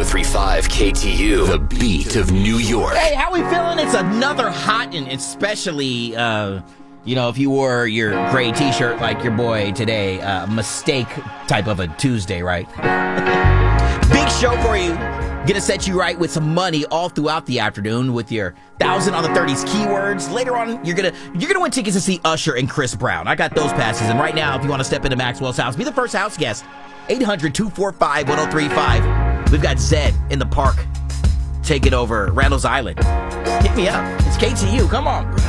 1035 KTU, the beat of New York. Hey, how we feeling? It's another hot and especially, if you wore your gray t-shirt like your boy today, mistake type of a Tuesday, right? Big show for you. Gonna set you right with some money all throughout the afternoon with your 1,000 on the 30s keywords. Later on, you're gonna win tickets to see Usher and Chris Brown. I got those passes. And right now, if you want to step into Maxwell's house, be the first house guest. 800-245-1035. We've got Zed in the park. Take it over Randall's Island. Hit me up. It's KTU. Come on.